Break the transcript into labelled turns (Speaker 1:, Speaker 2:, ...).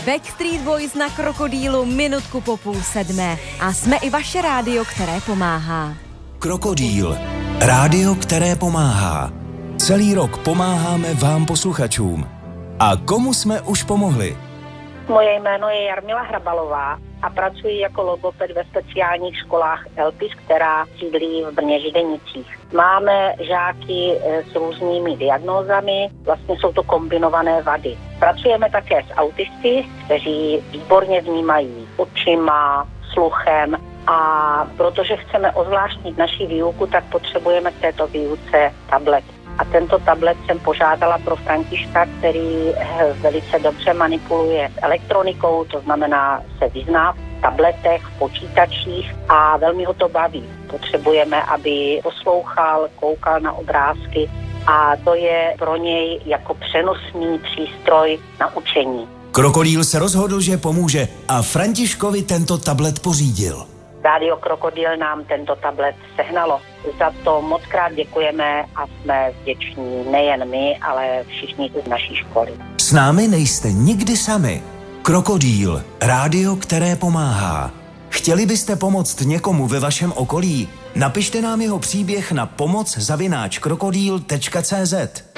Speaker 1: Backstreet Boys na Krokodýlu minutku po 6:30. A jsme i vaše rádio, které pomáhá.
Speaker 2: Krokodýl. Rádio, které pomáhá. Celý rok pomáháme vám posluchačům. A komu jsme už pomohli?
Speaker 3: Moje jméno je Jarmila Hrabalová a pracuji jako logoped ve speciálních školách Elpis, která sídlí v Brně Židenicích. Máme žáky s různými diagnózami, vlastně jsou to kombinované vady. Pracujeme také s autisty, kteří výborně vnímají očima, sluchem, a protože chceme ozvláštnit naši výuku, tak potřebujeme k této výuce tablet. A tento tablet jsem požádala pro Františka, který velice dobře manipuluje s elektronikou, to znamená se vyzná v tabletech, v počítačích a velmi ho to baví. Potřebujeme, aby poslouchal, koukal na obrázky a to je pro něj jako přenosný přístroj na učení.
Speaker 2: Krokodýl se rozhodl, že pomůže a Františkovi tento tablet pořídil.
Speaker 3: Rádio Krokodýl nám tento tablet sehnalo. Za to moc krát děkujeme a jsme vděční nejen my, ale všichni z naší školy.
Speaker 2: S námi nejste nikdy sami. Krokodýl, rádio, které pomáhá. Chtěli byste pomoct někomu ve vašem okolí? Napište nám jeho příběh na pomoc@krokodýl.cz.